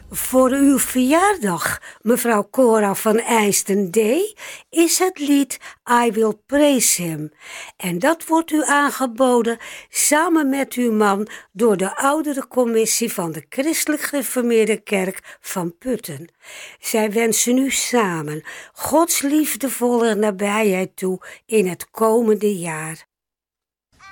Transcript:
Voor uw verjaardag, mevrouw Cora van Eijsten D., is het lied I Will Praise Him. En dat wordt u aangeboden samen met uw man door de ouderencommissie van de Christelijk Gereformeerde Kerk van Putten. Zij wensen u samen Gods liefdevolle nabijheid toe in het komende jaar.